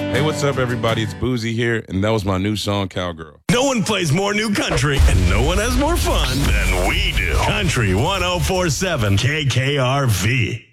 Hey, what's up, everybody? It's Boozy here, and that was my new song, Cowgirl. No one plays more new country, and no one has more fun than we do. Country 104.7 KKRV.